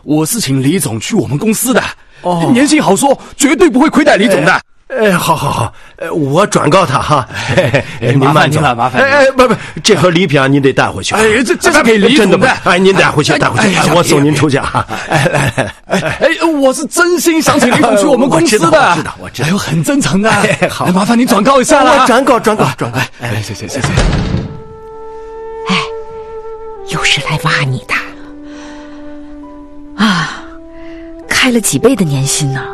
我是请李总去我们公司的，年薪好说，绝对不会亏待李总的。 好，我转告他哈。您慢走， 麻烦不，这盒礼品啊，您得带回去。 这是给李总的。 您带回去，我送您出去啊。 我是真心想请李总去我们公司的。 我知道， 很真诚的。 好， 麻烦您转告一下啦。 我转告。 谢。 又是来挖你的啊！开了几倍的年薪呢？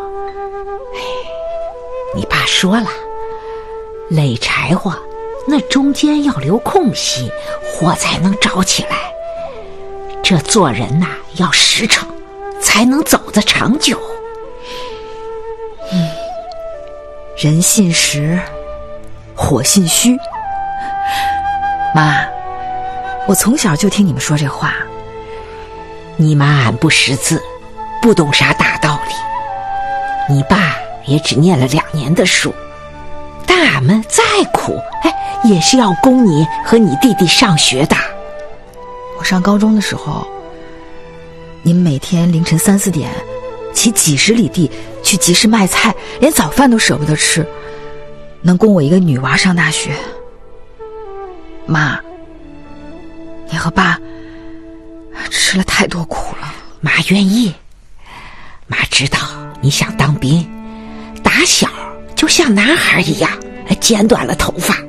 你爸说了，垒柴火那中间要留空隙，火才能着起来。这做人呐，要实诚，才能走得长久。 人信实，火信虚。妈，我从小就听你们说这话。 你妈俺不识字，不懂啥大道理。你爸也只念了2年的书，但俺们再苦，也是要供你和你弟弟上学的。 我上高中的时候，你们每天凌晨3、4点骑几10里地去集市卖菜，连早饭都舍不得吃，能供我一个女娃上大学。妈，你和爸吃了太多苦了。 妈愿意，妈知道你想当兵，打小就像男孩一样剪短了头发。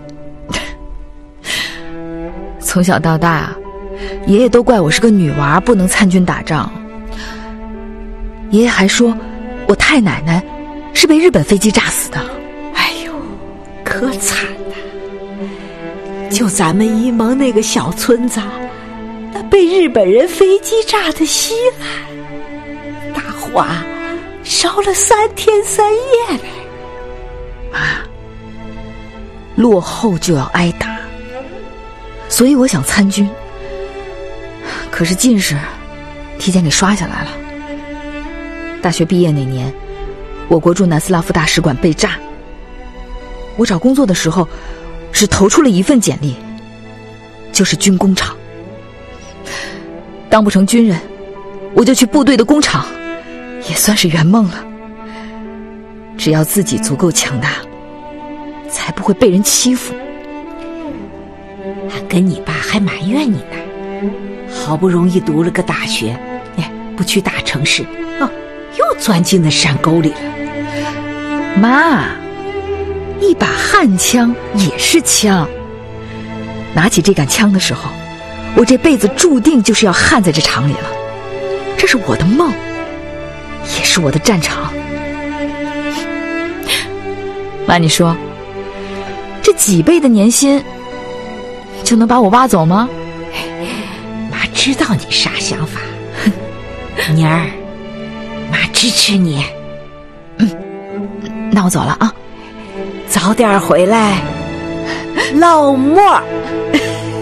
从小到大，爷爷都怪我是个女娃，不能参军打仗。爷爷还说我太奶奶是被日本飞机炸死的。 哎呦，可惨了！就咱们沂蒙那个小村子，那被日本人飞机炸得稀烂，大火烧了3天3夜嘞。 妈，落后就要挨打，所以我想参军，可是进士提前给刷下来了。大学毕业那年，我国驻南斯拉夫大使馆被炸，我找工作的时候只投出了1份简历，就是军工厂。当不成军人，我就去部队的工厂，也算是圆梦了。只要自己足够强大，才不会被人欺负。 俺跟你爸还埋怨你呢，好不容易读了个大学，不去大城市，又钻进了山沟里了。 妈，一把悍枪也是枪，拿起这杆枪的时候，我这辈子注定就是要焊在这厂里了。这是我的梦，也是我的战场。妈，你说这几倍的年薪就能把我挖走吗？ 妈知道你啥想法，妮儿，妈支持你。 那我走了啊， 早点回来，老莫。